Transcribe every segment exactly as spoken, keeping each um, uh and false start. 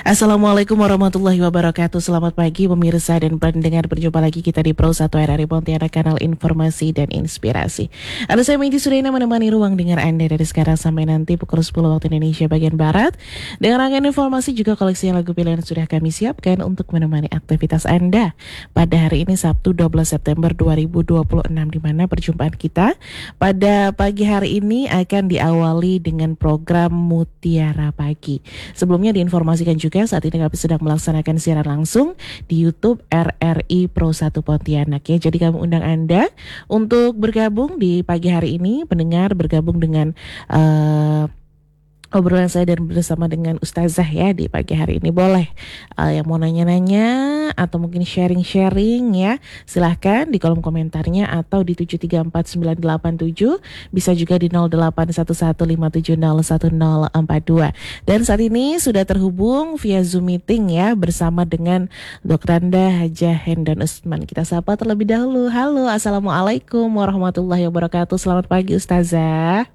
Assalamualaikum warahmatullahi wabarakatuh. Selamat pagi pemirsa dan pendengar. Berjumpa lagi kita di Pro satu R R I Pontianak, kanal informasi dan inspirasi. Ada saya Megi Sudena menemani ruang dengar Anda dari sekarang sampai nanti pukul sepuluh waktu Indonesia bagian Barat. Dengan rangkaian informasi juga koleksi lagu pilihan sudah kami siapkan untuk menemani aktivitas Anda pada hari ini Sabtu dua belas September dua ribu dua puluh enam, di mana perjumpaan kita pada pagi hari ini akan diawali dengan program Mutiara Pagi. Sebelumnya diinformasikan juga saat ini kami sedang melaksanakan siaran langsung di YouTube R R I Pro satu Pontianak ya. Jadi kami undang Anda untuk bergabung di pagi hari ini, pendengar bergabung dengan uh, obrolan saya dan bersama dengan Ustazah ya di pagi hari ini. Boleh uh, yang mau nanya-nanya atau mungkin sharing-sharing ya, silahkan di kolom komentarnya atau di tujuh tiga empat sembilan delapan tujuh, bisa juga di nol delapan satu satu lima tujuh nol satu nol empat dua. Dan saat ini sudah terhubung via Zoom meeting ya bersama dengan Dokter Anda Hajah Hendan Usman. Kita sapa terlebih dahulu. Halo, Assalamualaikum warahmatullahi wabarakatuh. Selamat pagi Ustazah.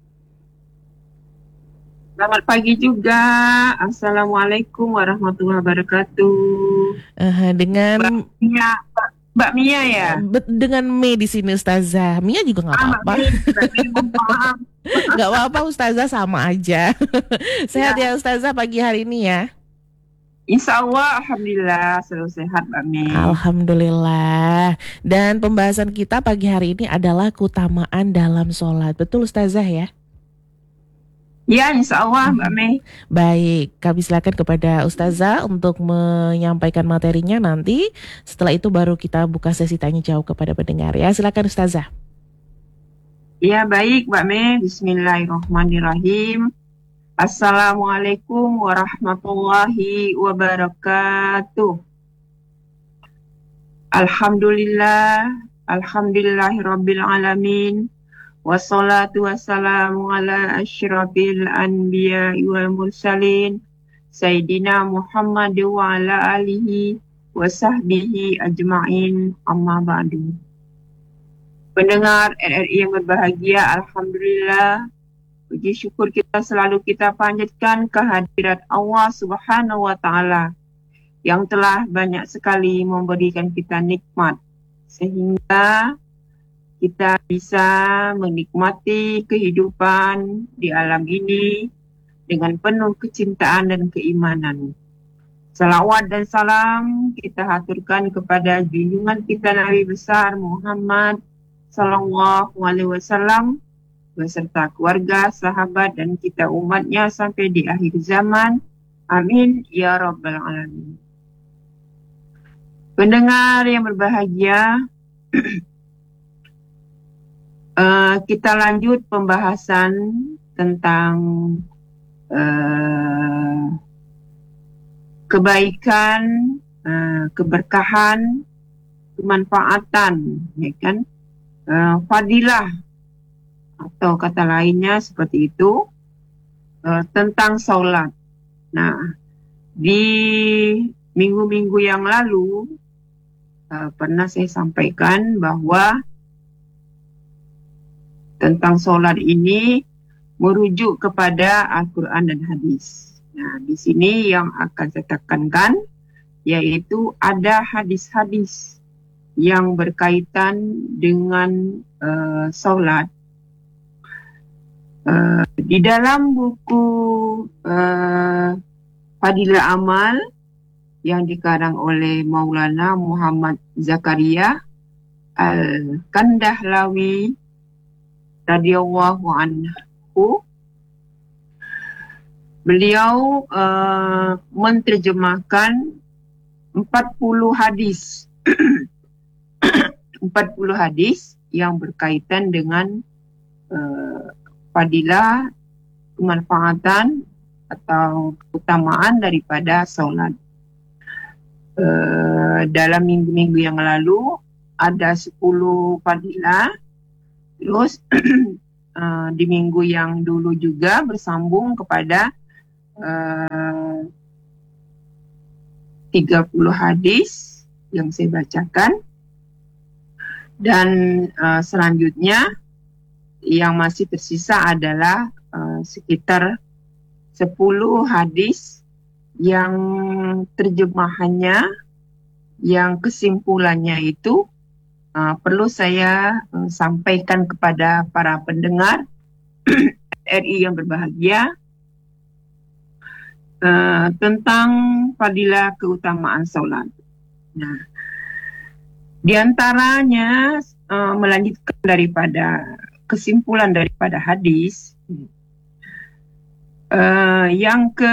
Selamat pagi juga. Assalamualaikum warahmatullahi wabarakatuh. Uh, dengan Mbak Mia, Mbak Mia ya. Be- dengan Mei di sini Ustazah. Mia juga nggak apa-apa. Nggak apa-apa Ustazah, sama aja. Sehat ya. ya Ustazah pagi hari ini ya. Insya Allah, alhamdulillah selalu sehat Mbak Mei. Alhamdulillah. Dan pembahasan kita pagi hari ini adalah keutamaan dalam sholat. Betul Ustazah ya? Ya, insya Allah Mbak Mei. Baik, kami silakan kepada Ustazah untuk menyampaikan materinya nanti. Setelah itu baru kita buka sesi tanya jawab kepada pendengar ya. Silakan Ustazah. Ya, baik Mbak Mei. Bismillahirrahmanirrahim. Assalamualaikum warahmatullahi wabarakatuh. Alhamdulillah, alhamdulillahirabbil alamin. Wassalatu wassalamu ala asyrafil anbiya wal mursalin Sayyidina Muhammad wa ala alihi wa sahbihi ajma'in, amma ba'du. Pendengar R R I yang berbahagia, alhamdulillah, puji syukur kita selalu kita panjatkan kehadirat Allah Subhanahu wa Ta'ala yang telah banyak sekali memberikan kita nikmat sehingga kita bisa menikmati kehidupan di alam ini dengan penuh kecintaan dan keimanan. Salawat dan salam kita haturkan kepada junjungan kita Nabi besar Muhammad Sallallahu Alaihi Wasallam beserta keluarga, sahabat dan kita umatnya sampai di akhir zaman. Amin ya Rabbal Alamin. Pendengar yang berbahagia, Uh, kita lanjut pembahasan tentang uh, kebaikan, uh, keberkahan, kemanfaatan, ya kan, uh, fadilah atau kata lainnya seperti itu, uh, tentang sholat. Nah, di minggu-minggu yang lalu uh, pernah saya sampaikan bahwa tentang sholat ini merujuk kepada Al-Quran dan hadis. Nah, di sini yang akan saya tekankan yaitu ada hadis-hadis yang berkaitan dengan uh, sholat. Uh, di dalam buku uh, Fadilah Amal yang dikarang oleh Maulana Muhammad Zakaria Al-Kandahlawi radhiyallahu anhu, beliau uh, menterjemahkan empat puluh hadis empat puluh hadis yang berkaitan dengan uh, fadilah, kemanfaatan atau keutamaan daripada solat. Uh, dalam minggu-minggu yang lalu ada sepuluh fadilah. Terus uh, di minggu yang dulu juga bersambung kepada uh, tiga puluh hadis yang saya bacakan. Dan uh, selanjutnya yang masih tersisa adalah uh, sekitar sepuluh hadis yang terjemahannya, yang kesimpulannya itu uh, perlu saya uh, sampaikan kepada para pendengar R I yang berbahagia uh, tentang fadilah keutamaan salat. Nah, di antaranya uh, melanjutkan daripada kesimpulan daripada hadis, uh, yang ke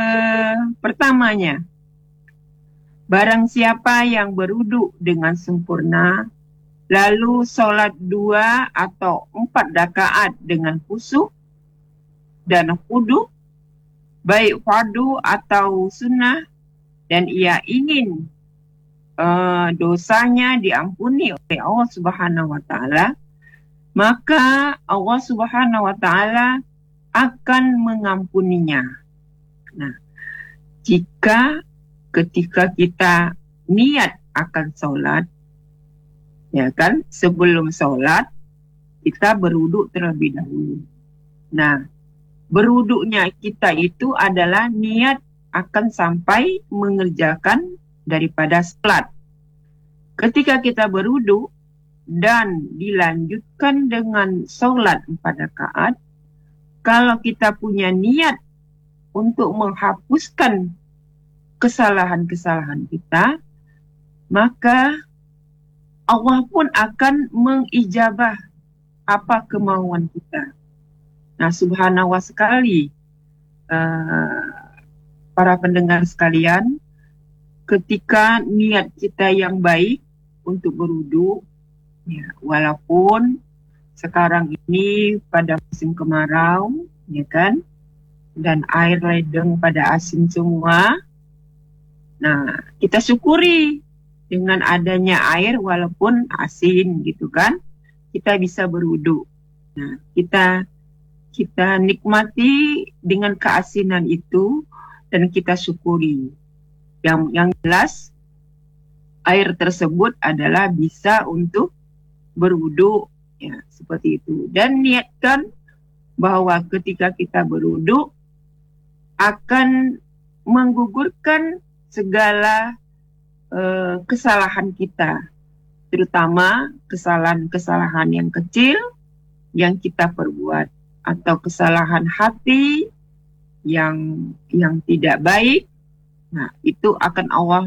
pertamanya, barang siapa yang berwudu dengan sempurna, lalu solat dua atau empat rakaat dengan khusyuk dan khudu, baik fardu atau sunnah, dan ia ingin uh, dosanya diampuni oleh Allah Subhanahu wa Ta'ala, maka Allah Subhanahu wa Ta'ala akan mengampuninya. Nah, jika ketika kita niat akan solat, ya kan, sebelum solat kita berwuduk terlebih dahulu. Nah, berwuduknya kita itu adalah niat akan sampai mengerjakan daripada solat. Ketika kita berwuduk dan dilanjutkan dengan solat empat rakaat, kalau kita punya niat untuk menghapuskan kesalahan-kesalahan kita, maka Allah pun akan mengijabah apa kemauan kita. Nah, subhanallah sekali, uh, para pendengar sekalian, ketika niat kita yang baik untuk berwudu, ya, walaupun sekarang ini pada musim kemarau, ya kan, dan air ledeng pada asin semua. Nah, kita syukuri dengan adanya air walaupun asin gitu kan, kita bisa berwudu. Nah, kita kita nikmati dengan keasinan itu dan kita syukuri. Yang yang jelas air tersebut adalah bisa untuk berwudu, ya, seperti itu. Dan niatkan bahwa ketika kita berwudu akan menggugurkan segala uh, kesalahan kita, terutama kesalahan-kesalahan yang kecil yang kita perbuat, atau kesalahan hati yang yang tidak baik. Nah, itu akan Allah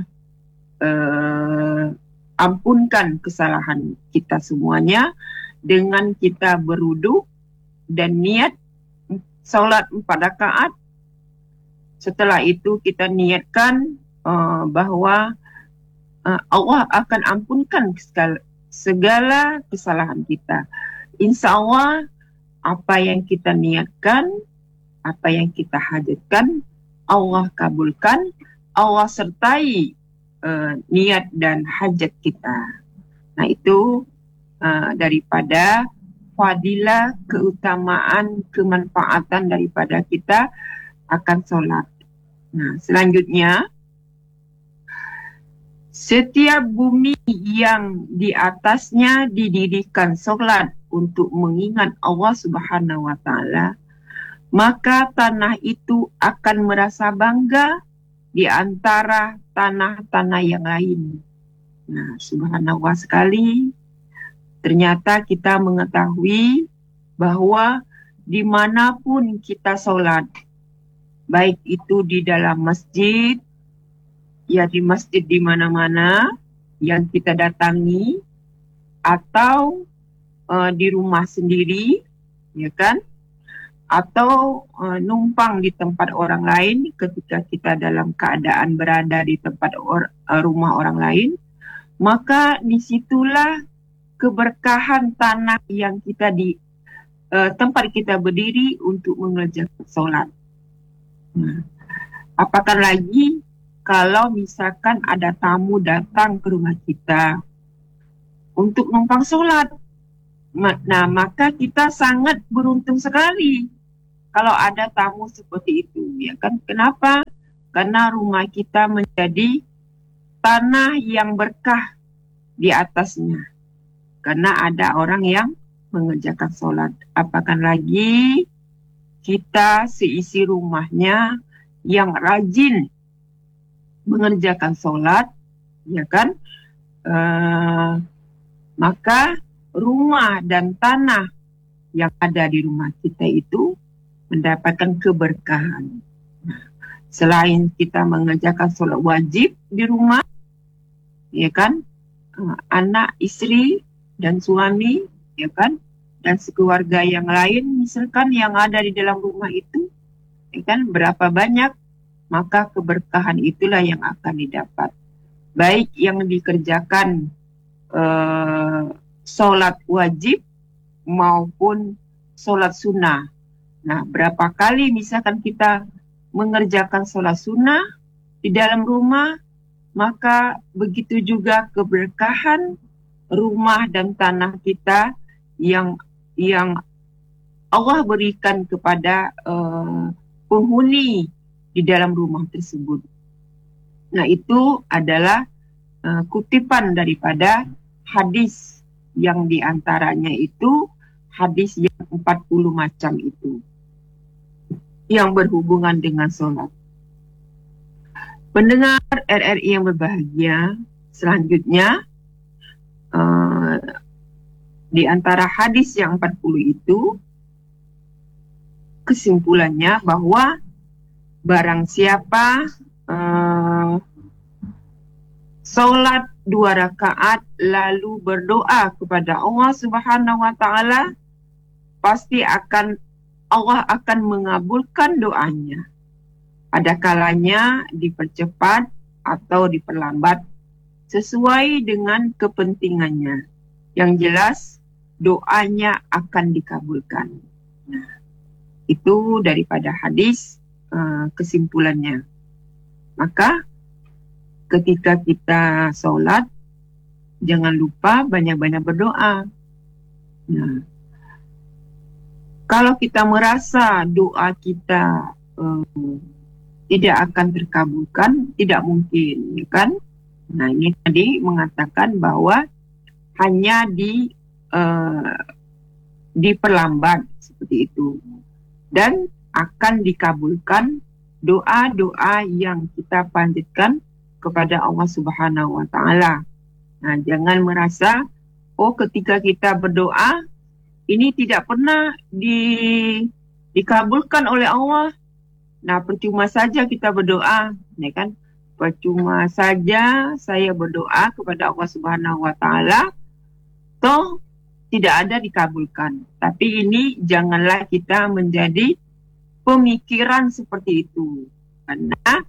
uh, ampunkan kesalahan kita semuanya dengan kita berwudu dan niat salat empat rakaat. Setelah itu kita niatkan uh, bahwa uh, Allah akan ampunkan segala, segala kesalahan kita. Insya Allah apa yang kita niatkan, apa yang kita hajatkan, Allah kabulkan, Allah sertai uh, niat dan hajat kita. Nah, itu uh, daripada fadilah, keutamaan, kemanfaatan daripada kita akan sholat. Nah, selanjutnya, setiap bumi yang di atasnya didirikan sholat untuk mengingat Allah Subhanahu wa Ta'ala, maka tanah itu akan merasa bangga di antara tanah-tanah yang lain. Nah, subhanallah sekali, ternyata kita mengetahui bahwa dimanapun kita sholat, baik itu di dalam masjid, ya di masjid di mana-mana yang kita datangi, atau uh, di rumah sendiri, ya kan? Atau uh, numpang di tempat orang lain ketika kita dalam keadaan berada di tempat or, uh, rumah orang lain, maka disitulah keberkahan tanah yang kita di uh, tempat kita berdiri untuk mengerjakan sholat. Nah, apakah lagi kalau misalkan ada tamu datang ke rumah kita untuk numpang sholat. Nah, maka kita sangat beruntung sekali kalau ada tamu seperti itu, ya kan? Kenapa? Karena rumah kita menjadi tanah yang berkah di atasnya. Karena ada orang yang mengerjakan sholat. Apakah lagi kita seisi rumahnya yang rajin mengerjakan sholat, ya kan, uh, maka rumah dan tanah yang ada di rumah kita itu mendapatkan keberkahan. Nah, selain kita mengerjakan sholat wajib di rumah, ya kan, uh, anak, istri, dan suami, ya kan, dan sekeluarga yang lain, misalkan yang ada di dalam rumah itu, ya kan, berapa banyak, maka keberkahan itulah yang akan didapat. Baik yang dikerjakan uh, sholat wajib maupun sholat sunnah. Nah, berapa kali misalkan kita mengerjakan sholat sunnah di dalam rumah, maka begitu juga keberkahan rumah dan tanah kita yang yang Allah berikan kepada uh, penghuni di dalam rumah tersebut. Nah, itu adalah uh, kutipan daripada hadis yang diantaranya itu hadis yang empat puluh macam itu yang berhubungan dengan sholat. Pendengar R R I yang berbahagia, selanjutnya uh, di antara hadis yang empat puluh itu kesimpulannya bahwa barang siapa uh, sholat dua rakaat lalu berdoa kepada Allah Subhanahu wa taala, pasti akan Allah akan mengabulkan doanya. Ada kalanya dipercepat atau diperlambat sesuai dengan kepentingannya. Yang jelas doanya akan dikabulkan. Nah, itu daripada hadis uh, kesimpulannya. Maka ketika kita sholat, jangan lupa banyak-banyak berdoa. Nah, kalau kita merasa doa kita uh, tidak akan terkabulkan, tidak mungkin, ya kan? Nah, ini tadi mengatakan bahwa hanya di uh, diperlambat seperti itu, dan akan dikabulkan doa-doa yang kita panjatkan kepada Allah Subhanahu wa taala. Nah, jangan merasa oh ketika kita berdoa ini tidak pernah di, dikabulkan oleh Allah. Nah, percuma saja kita berdoa, ya kan? Percuma saja saya berdoa kepada Allah Subhanahu wa taala, toh tidak ada dikabulkan. Tapi ini janganlah kita menjadi pemikiran seperti itu. Karena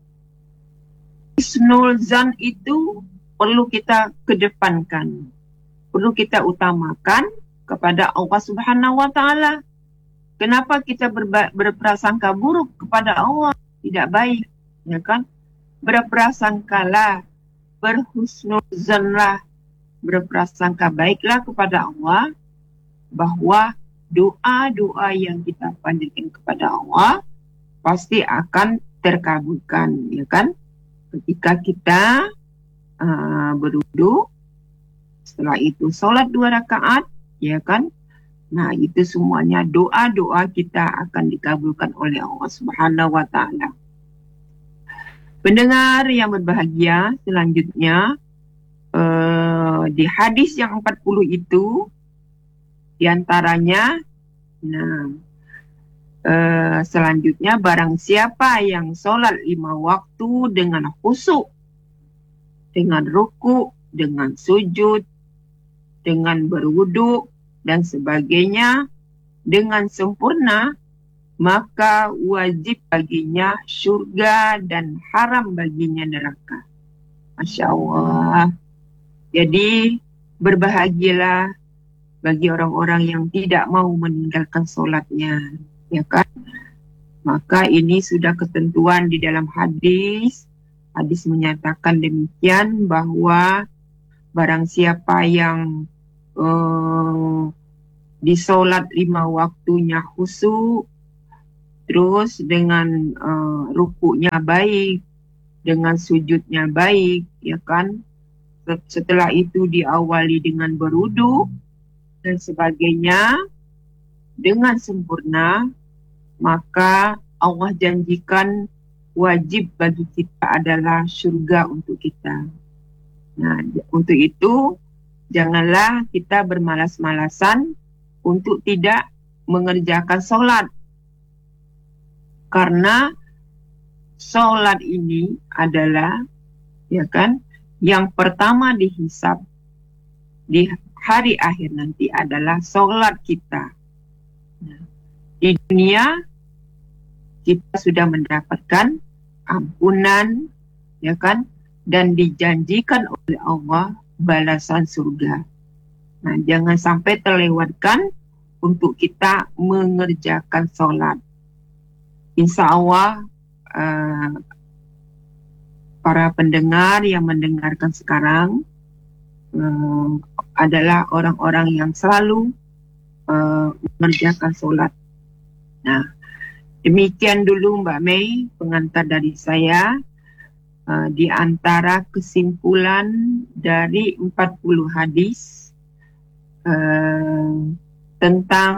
husnul zan itu perlu kita kedepankan. Perlu kita utamakan kepada Allah Subhanahu wa taala. Kenapa kita berba- berprasangka buruk kepada Allah? Tidak baik, ya kan? Berprasangkalah, berhusnuzanlah, berprasangka baiklah kepada Allah, bahwa doa-doa yang kita panjatkan kepada Allah pasti akan terkabulkan, ya kan? Ketika kita uh, berwudu, setelah itu sholat dua rakaat, ya kan? Nah, itu semuanya doa-doa kita akan dikabulkan oleh Allah Subhanahu wa taala. Pendengar yang berbahagia, selanjutnya uh, di hadis yang empat puluh itu diantaranya, nah uh, selanjutnya barang siapa yang sholat lima waktu dengan khusyuk, dengan ruku, dengan sujud, dengan berwudu dan sebagainya dengan sempurna, maka wajib baginya syurga dan haram baginya neraka. Masya Allah. Jadi berbahagialah bagi orang-orang yang tidak mau meninggalkan sholatnya, ya kan? Maka ini sudah ketentuan di dalam hadis. Hadis menyatakan demikian, bahwa barang siapa yang Uh, di sholat lima waktunya khusyuk, terus dengan uh, rukuknya baik, dengan sujudnya baik, ya kan? Setelah itu diawali dengan berwudu dan sebagainya dengan sempurna, maka Allah janjikan wajib bagi kita adalah syurga untuk kita. Nah, untuk itu janganlah kita bermalas-malasan untuk tidak mengerjakan solat. Karena solat ini adalah, ya kan, yang pertama dihisab di hari akhir nanti adalah solat kita. Nah, di dunia kita sudah mendapatkan ampunan, ya kan, dan dijanjikan oleh Allah balasan surga. Nah, jangan sampai terlewatkan untuk kita mengerjakan solat. Insya Allah uh, para pendengar yang mendengarkan sekarang uh, adalah orang-orang yang selalu uh, mengerjakan solat. Nah, demikian dulu Mbak Mei pengantar dari saya. Uh, di antara kesimpulan dari empat puluh hadis uh, tentang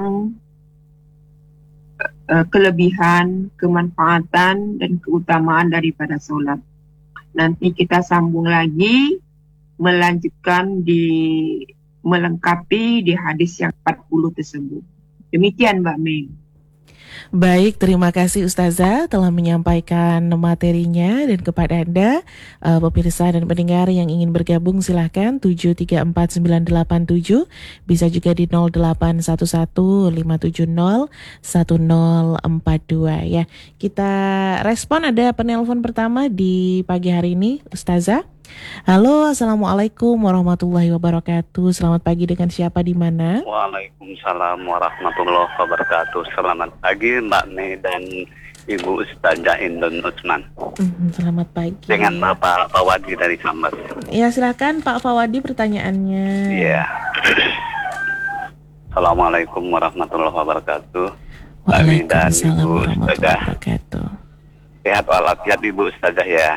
uh, kelebihan, kemanfaatan, dan keutamaan daripada solat. Nanti kita sambung lagi, melanjutkan di melengkapi di hadis yang empat puluh tersebut. Demikian Mbak Mei. Baik, terima kasih Ustazah telah menyampaikan materinya, dan kepada Anda uh, pemirsa dan pendengar yang ingin bergabung silahkan tujuh tiga empat sembilan delapan tujuh, bisa juga di nol delapan satu satu lima tujuh nol satu nol empat dua ya. Kita respon, ada penelpon pertama di pagi hari ini Ustazah. Halo, assalamualaikum warahmatullahi wabarakatuh. Selamat pagi, dengan siapa, di mana? Waalaikumsalam warahmatullahi wabarakatuh. Selamat pagi Mbak Mei dan Ibu Ustazah Indun Utsman. Mm, selamat pagi. Dengan Bapak Fawadi dari Sambas. Ya, silakan Pak Fawadi pertanyaannya. Iya. Assalamualaikum warahmatullahi wabarakatuh. Waalaikumsalam warahmatullahi wabarakatuh. Sehat walafiat Ibu Ustazah ya.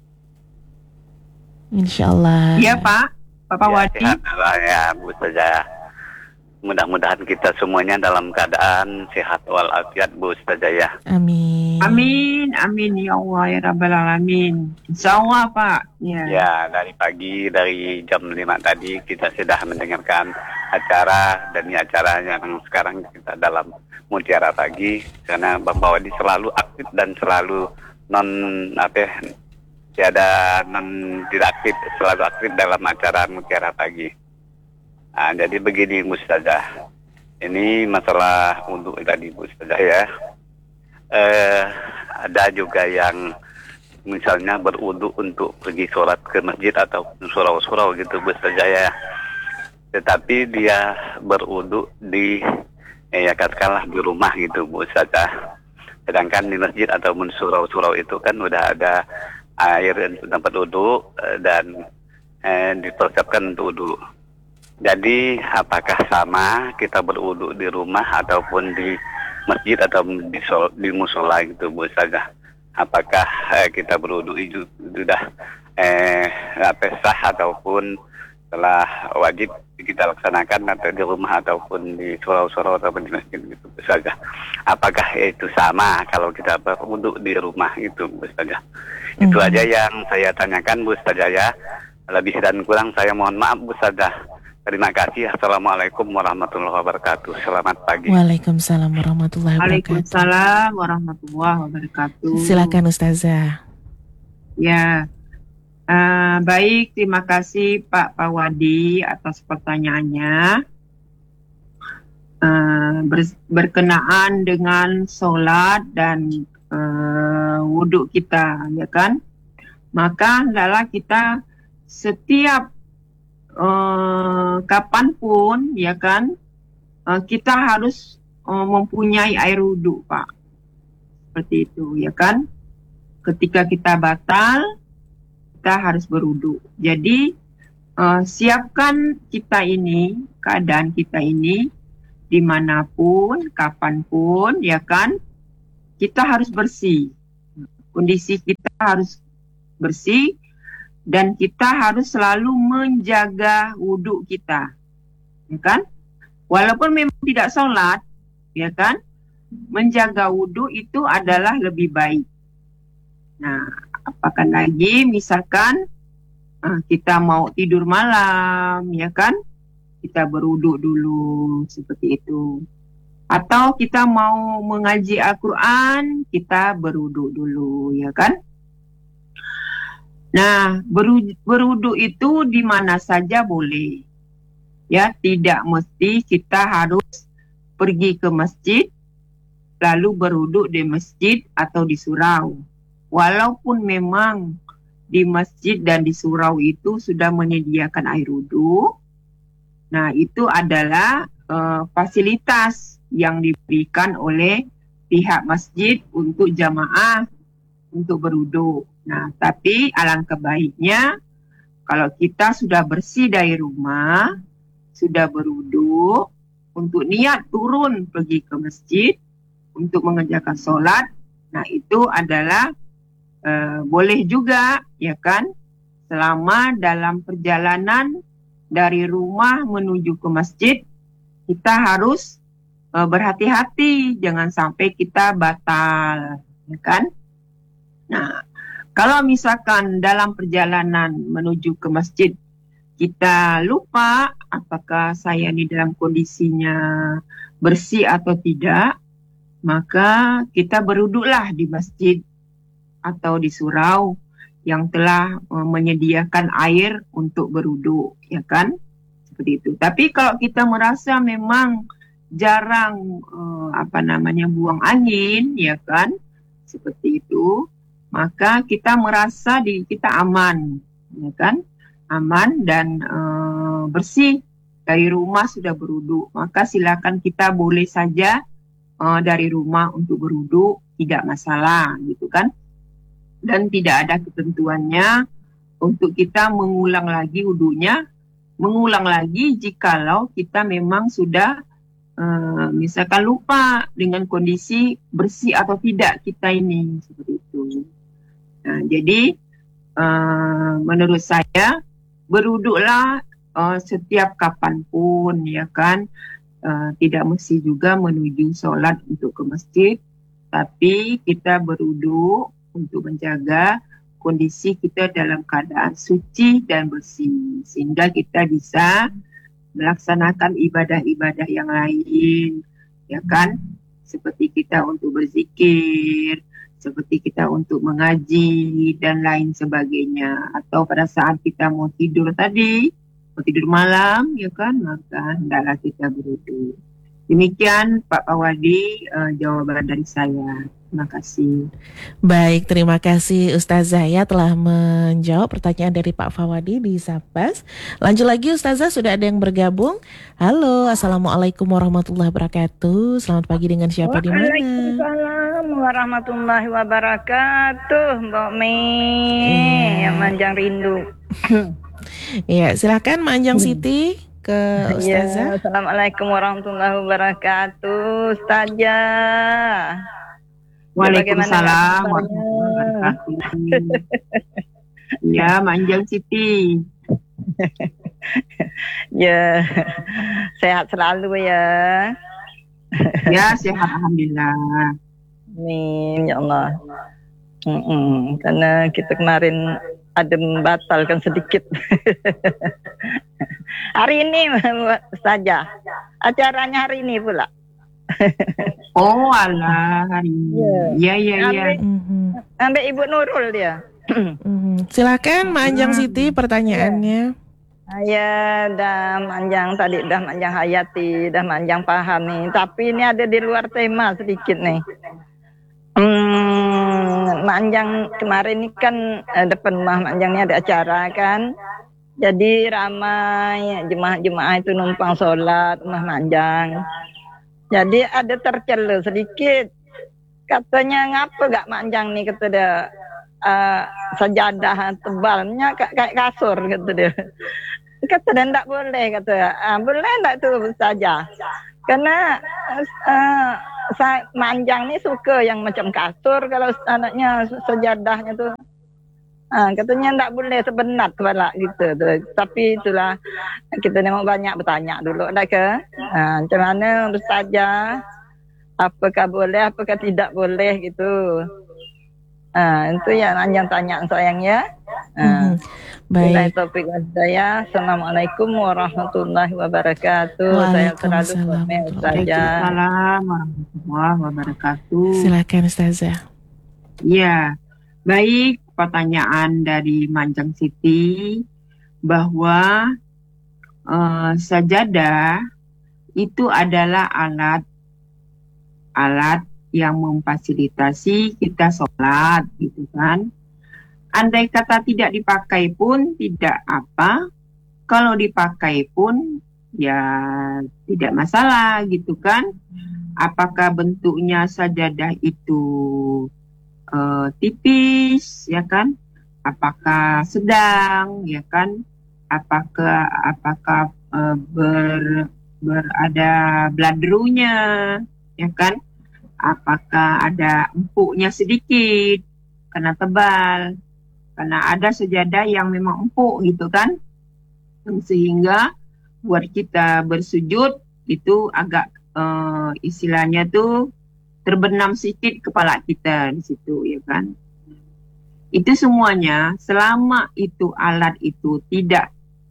Insyaallah. Iya Pak, Bapak ya, Wadi. Sehat ya Bu Ustazah. Mudah-mudahan kita semuanya dalam keadaan sehat walafiat Bu Ustazah ya. Amin. Amin, amin ya Allah ya Rabbal Alamin. Insyaallah Pak. Ya. Ya, dari pagi, dari jam lima tadi kita sudah mendengarkan acara, dan ini acara yang sekarang kita dalam mutiara pagi, karena Bapak Wadi selalu aktif dan selalu non apa tiada non tidak aktif, selalu aktif dalam acara mutiara pagi. Nah, jadi begini Bu Ustazah, ini masalah untuk tadi Bu Ustazah ya. Eh, ada juga yang misalnya berwudu untuk pergi sholat ke masjid atau surau-surau gitu Bu Ustazah ya. Tetapi dia berwudu di eh, ya katakanlah di rumah gitu Bu Ustazah. Sedangkan di masjid atau surau-surau itu kan udah ada air untuk tempat wudu dan eh, dipersiapkan untuk wudu. Jadi apakah sama kita berwudu di rumah ataupun di masjid atau di, sol, di musola gitu Bu Ustazah? Apakah eh, kita berwudu itu sudah eh, apa, sah ataupun telah wajib kita laksanakan atau di rumah ataupun di surau-surau ataupun di masjid gitu Bu Ustazah? Apakah itu sama kalau kita berwudu di rumah itu Bu Ustazah? Mm-hmm. Itu aja yang saya tanyakan Bu Ustazah ya. Lebih dan kurang saya mohon maaf Bu Ustazah. Terima kasih. Assalamualaikum warahmatullahi wabarakatuh. Selamat pagi. Waalaikumsalam warahmatullahi wabarakatuh. Waalaikumsalam warahmatullahi wabarakatuh. Silakan Ustazah. Ya, uh, baik. Terima kasih Pak Pawadi atas pertanyaannya. Uh, ber, berkenaan dengan sholat dan uh, wudhu kita, ya kan? Maka hendaklah kita setiap Uh, kapanpun, ya kan, uh, kita harus uh, mempunyai air wudhu Pak, seperti itu, ya kan. Ketika kita batal, kita harus berwudhu. Jadi uh, siapkan kita ini, keadaan kita ini, dimanapun, kapanpun, ya kan, kita harus bersih. Kondisi kita harus bersih. Dan kita harus selalu menjaga wudhu kita, ya kan? Walaupun memang tidak sholat, ya kan? Menjaga wudhu itu adalah lebih baik. Nah, apakah lagi misalkan uh, kita mau tidur malam, ya kan? Kita berwuduk dulu seperti itu. Atau kita mau mengaji Al-Quran, kita berwuduk dulu, ya kan? Nah, berwuduk itu di mana saja boleh. Ya, tidak mesti kita harus pergi ke masjid lalu berwuduk di masjid atau di surau. Walaupun memang di masjid dan di surau itu sudah menyediakan air wuduk. Nah, itu adalah uh, fasilitas yang diberikan oleh pihak masjid untuk jamaah untuk berwuduk. Nah, tapi alangkah baiknya kalau kita sudah bersih dari rumah, sudah berwuduk, untuk niat turun pergi ke masjid untuk mengerjakan solat, nah itu adalah uh, boleh juga, ya kan? Selama dalam perjalanan dari rumah menuju ke masjid, kita harus uh, berhati-hati, jangan sampai kita batal, ya kan? Nah, kalau misalkan dalam perjalanan menuju ke masjid kita lupa apakah saya di dalam kondisinya bersih atau tidak, maka kita berwuduklah di masjid atau di surau yang telah uh, menyediakan air untuk berwuduk, ya kan? Seperti itu. Tapi kalau kita merasa memang jarang uh, apa namanya buang angin, ya kan? Seperti itu, maka kita merasa diri kita aman, ya kan? Aman dan uh, bersih dari rumah sudah berwuduk, maka silakan kita boleh saja uh, dari rumah untuk berwuduk, tidak masalah, gitu kan? Dan tidak ada ketentuannya untuk kita mengulang lagi wudunya, mengulang lagi jikalau kita memang sudah uh, misalkan lupa dengan kondisi bersih atau tidak kita ini, seperti itu. Nah, jadi uh, menurut saya berwuduklah uh, setiap kapanpun, ya kan? Uh, tidak mesti juga menuju solat untuk ke masjid, tapi kita berwuduk untuk menjaga kondisi kita dalam keadaan suci dan bersih, sehingga kita bisa melaksanakan ibadah-ibadah yang lain, ya kan? Seperti kita untuk berzikir, seperti kita untuk mengaji dan lain sebagainya. Atau pada saat kita mau tidur tadi, mau tidur malam, ya kan, maka hendaklah kita berwuduk. Demikian Pak Pawadi, uh, jawaban dari saya. Terima kasih. Baik, terima kasih Ustazah ya telah menjawab pertanyaan dari Pak Fawadi di Sabas. Lanjut lagi Ustazah, sudah ada yang bergabung. Halo, Assalamualaikum warahmatullahi wabarakatuh. Selamat pagi, dengan siapa di mana? Waalaikumsalam warahmatullahi wabarakatuh, Mbak Mei Iya. yang manjang rindu. Ya, silakan Manjang Siti ke Ustazah. Ya, Assalamualaikum warahmatullahi wabarakatuh, Ustazah. Waalaikumsalam warahmatullahi wabarakatuh. Ya, Manjang Siti. Ya, sehat selalu ya. Ya, sehat alhamdulillah. Amin ya Allah. Mm-mm. Karena kita kemarin ada membatalkan sedikit. Hari ini saja. Acaranya hari ini pula. Oh alah, hari ini. Ya, ya, ya. Ambil, Mhm. ambil Ibu Nurul dia. Mhm. Silakan Manjang Siti pertanyaannya. Ya, dah manjang tadi, dah manjang hayati, dah manjang paham nih. Tapi ini ada di luar tema sedikit nih. Hmm, manjang kemarin ini kan eh, depan rumah manjang ini ada acara kan. Jadi ramai jemaah-jemaah itu numpang sholat rumah manjang. Jadi ada tercela sedikit. Katanya ngapa gak manjang nih, kata dia. Uh, sajadah tebalnya kayak kasur, kata dia. Kata dia enggak boleh, kata dia. Uh, boleh enggak tuh saja? Karena uh, saya manjang nih suka yang macam kasur, kalau anaknya sejadahnya tuh. Uh, katanya enggak boleh sebenat kepala gitu tuh. Tapi itulah kita nengok banyak bertanya dulu dah ke. Uh, macam mana saja? Apakah boleh, apakah tidak boleh gitu. Ah, itu ya Anjang tanya sayang ya. Mhm. Baik. Topik saya. Assalamualaikum warahmatullahi wabarakatuh. Saya selalu Waalaikumsalam Mel warahmatullahi saja. Waalaikumsalam warahmatullahi wabarakatuh. Silakan Ustazah. Ya, baik, pertanyaan dari Manjang Siti bahwa uh, sajadah itu adalah alat alat yang memfasilitasi kita sholat, gitu kan. Andai kata tidak dipakai pun tidak apa, kalau dipakai pun ya tidak masalah, gitu kan. Apakah bentuknya sajadah itu uh, tipis, ya kan? Apakah sedang, ya kan? Apakah apakah uh, ber berada bladrunya, ya kan? Apakah ada empuknya sedikit karena tebal, karena ada sajadah yang memang empuk gitu kan, sehingga buat kita bersujud itu agak uh, istilahnya tuh terbenam sedikit kepala kita di situ, ya kan. Itu semuanya selama itu alat itu tidak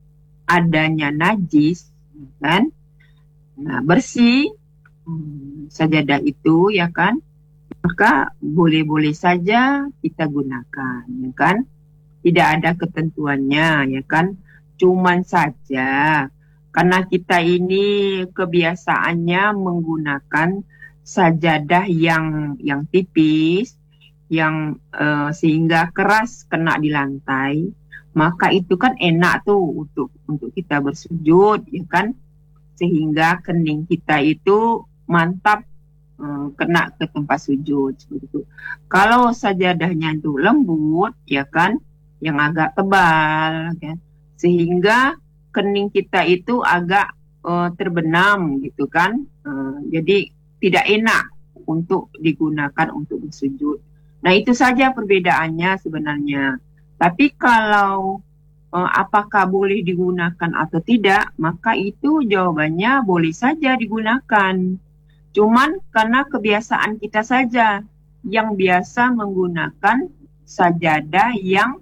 adanya najis, kan, nah bersih hmm, sajadah itu, ya kan, maka boleh-boleh saja kita gunakan, ya kan. Tidak ada ketentuannya, ya kan. Cuman saja karena kita ini kebiasaannya menggunakan sajadah yang yang tipis, yang uh, sehingga keras kena di lantai, maka itu kan enak tuh untuk untuk kita bersujud, ya kan. Sehingga kening kita itu mantap uh, kena ke tempat sujud seperti itu. Kalau sajadahnya itu lembut, ya kan, yang agak tebal, kan, sehingga kening kita itu agak uh, terbenam gitu kan, uh, jadi tidak enak untuk digunakan untuk bersujud. Nah, itu saja perbedaannya sebenarnya. Tapi kalau uh, apakah boleh digunakan atau tidak, maka itu jawabannya boleh saja digunakan. Cuman karena kebiasaan kita saja yang biasa menggunakan sajadah yang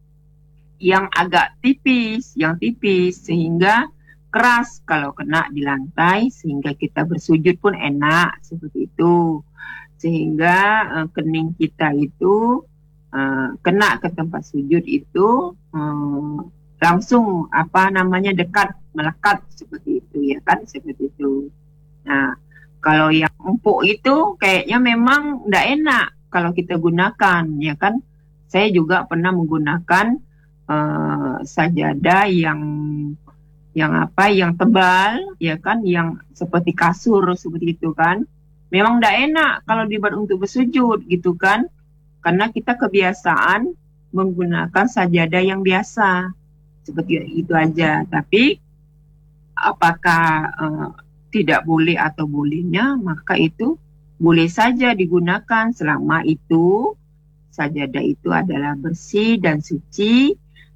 yang agak tipis, yang tipis sehingga keras kalau kena di lantai, sehingga kita bersujud pun enak seperti itu. Sehingga uh, kening kita itu uh, kena ke tempat sujud itu uh, langsung apa namanya dekat, melekat seperti itu, ya kan, seperti itu. Nah, kalau yang empuk itu kayaknya memang tidak enak kalau kita gunakan, ya kan. Saya juga pernah menggunakan Uh, sajadah yang yang apa yang tebal, ya kan, yang seperti kasur seperti itu kan. Memang tidak enak kalau dibuat untuk bersujud gitu kan, karena kita kebiasaan menggunakan sajadah yang biasa seperti itu aja. Tapi apakah uh, tidak boleh atau bolehnya, maka itu boleh saja digunakan selama itu sajadah itu adalah bersih dan suci.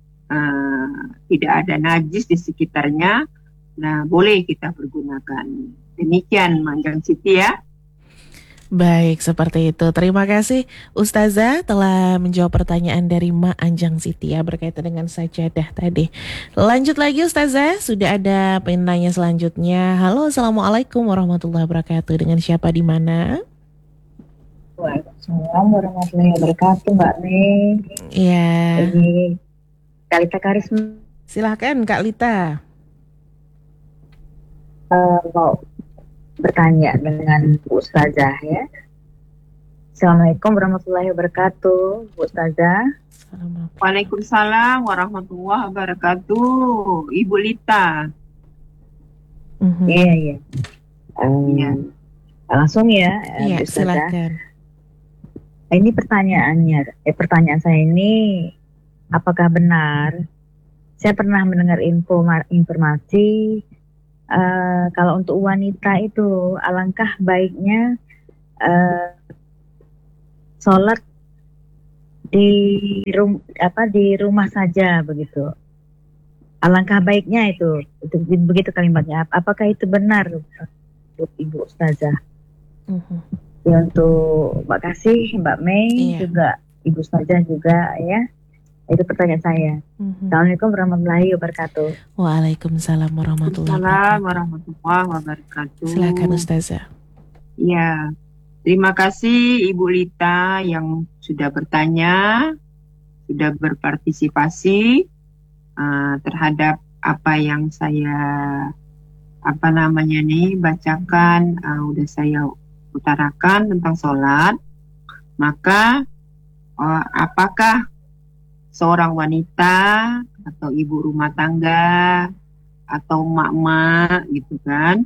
Uh, tidak ada najis di sekitarnya, nah boleh kita pergunakan. Demikian Manjang Siti ya. Baik, seperti itu. Terima kasih Ustazah telah menjawab pertanyaan dari Ma Anjang Siti ya berkaitan dengan sajadah tadi. Lanjut lagi Ustazah, sudah ada penanya selanjutnya. Halo, Assalamualaikum warahmatullahi wabarakatuh. Dengan siapa di mana? Waalaikumsalam warahmatullahi wabarakatuh, Mbak Mei. Iya. Ini Kak Lita Karisma. Silahkan Kak Lita. Uh, mau bertanya dengan Bu Ustazah ya. Assalamualaikum warahmatullahi wabarakatuh, Bu Ustazah. Waalaikumsalam warahmatullahi wabarakatuh, Ibu Lita. Mm-hmm. Iya iya. Um, Iya. Langsung ya, Iya, Bu Ustazah. silakan. Ini pertanyaannya, eh, pertanyaan saya ini, apakah benar? Saya pernah mendengar info informasi uh, kalau untuk wanita itu alangkah baiknya uh, sholat di rum, apa di rumah saja begitu. Alangkah baiknya itu, itu begitu kalimatnya. Apakah itu benar, untuk Ibu Ustazah? Mm-hmm. Ya, untuk Mbak Kasih, Mbak Mei, iya. juga Ibu Ustazah juga ya. Itu pertanyaan saya. Mhm. Assalamualaikum warahmatullahi wabarakatuh. Waalaikumsalam warahmatullahi Waalaikumsalam wabarakatuh. warahmatullahi wabarakatuh. Silakan Ustazah. Ya, terima kasih Ibu Lita yang sudah bertanya, sudah berpartisipasi uh, terhadap apa yang saya apa namanya nih bacakan, uh, udah saya utarakan tentang sholat. Maka uh, apakah seorang wanita atau ibu rumah tangga atau mak-mak gitu kan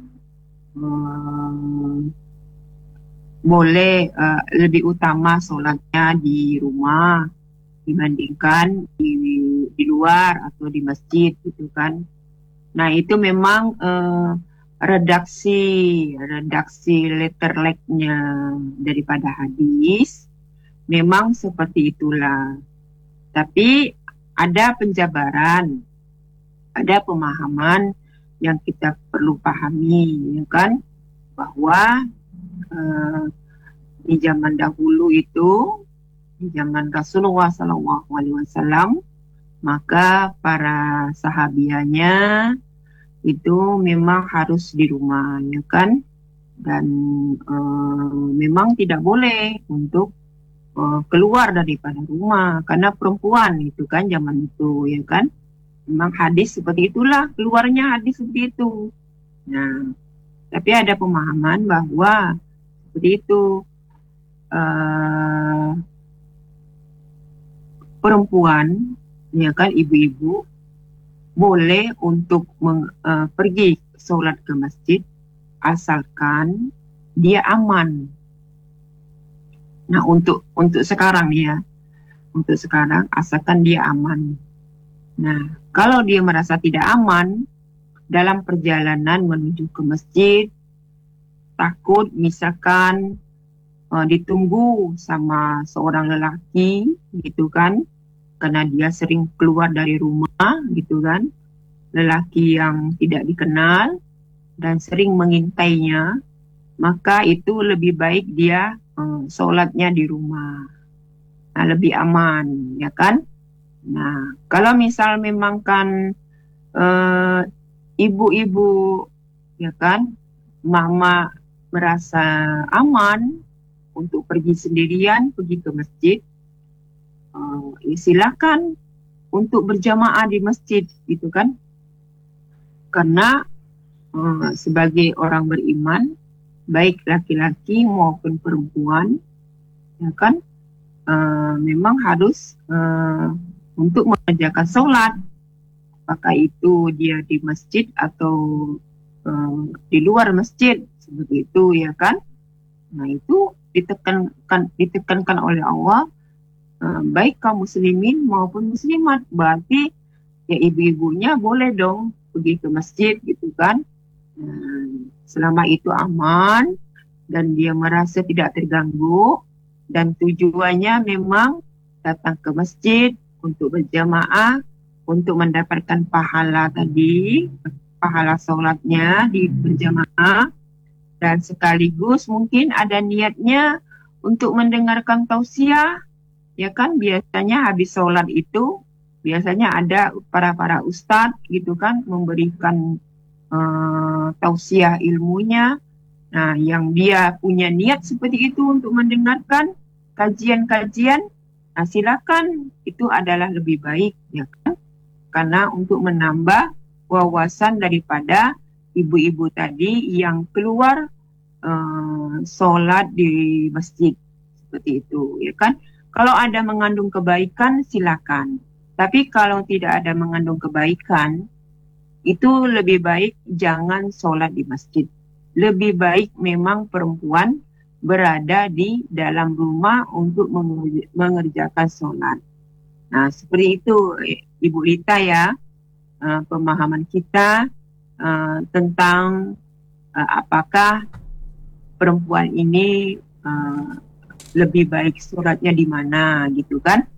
um, boleh uh, lebih utama sholatnya di rumah dibandingkan di, di luar atau di masjid gitu kan. Nah itu memang uh, redaksi redaksi letter like-nya daripada hadis memang seperti itulah. Tapi ada penjabaran, ada pemahaman yang kita perlu pahami, ya kan? Bahwa uh, di zaman dahulu itu, di zaman Rasulullah Sallallahu Alaihi Wasallam, maka para sahabianya itu memang harus di rumah, ya kan? Dan uh, memang tidak boleh untuk uh, keluar daripada rumah karena perempuan itu kan zaman itu, ya kan? Memang hadis seperti itulah, keluarnya hadis seperti itu. Nah, tapi ada pemahaman bahwa seperti itu uh, perempuan, ya kan, ibu-ibu boleh untuk meng, uh, pergi sholat ke masjid asalkan dia aman. Nah untuk untuk sekarang ya, untuk sekarang asalkan dia aman. Nah kalau dia merasa tidak aman dalam perjalanan menuju ke masjid, takut misalkan uh, ditunggu sama seorang lelaki gitu kan, karena dia sering keluar dari rumah gitu kan, lelaki yang tidak dikenal dan sering mengintainya, maka itu lebih baik dia uh, sholatnya di rumah. Nah, lebih aman, ya kan? Nah, kalau misal memang kan uh, ibu-ibu, ya kan, mama merasa aman untuk pergi sendirian, pergi ke masjid, uh, ya silakan untuk berjamaah di masjid, gitu kan? Karena uh, sebagai orang beriman, baik laki-laki maupun perempuan, ya kan, uh, memang harus uh, untuk mengerjakan sholat, apakah itu dia di masjid atau uh, di luar masjid, seperti itu, ya kan. Nah itu ditekankan ditekankan oleh Allah, uh, baik kaum muslimin maupun muslimat, berarti ya ibu-ibunya boleh dong pergi ke masjid gitu kan. Hmm, selama itu aman dan dia merasa tidak terganggu dan tujuannya memang datang ke masjid untuk berjamaah untuk mendapatkan pahala tadi, pahala sholatnya di berjamaah, dan sekaligus mungkin ada niatnya untuk mendengarkan tausiah, ya kan. Biasanya habis sholat itu biasanya ada para para ustadz gitu kan memberikan Uh, tausiah ilmunya. Nah, yang dia punya niat seperti itu untuk mendengarkan kajian-kajian, nah silakan, itu adalah lebih baik, ya kan? Karena untuk menambah wawasan daripada ibu-ibu tadi yang keluar uh, sholat di masjid seperti itu, ya kan? Kalau ada mengandung kebaikan silakan, tapi kalau tidak ada mengandung kebaikan, itu lebih baik jangan sholat di masjid. Lebih baik memang perempuan berada di dalam rumah untuk mengerjakan sholat. Nah, seperti itu Ibu Lita ya, uh, pemahaman kita uh, tentang uh, apakah perempuan ini uh, lebih baik sholatnya di mana gitu kan.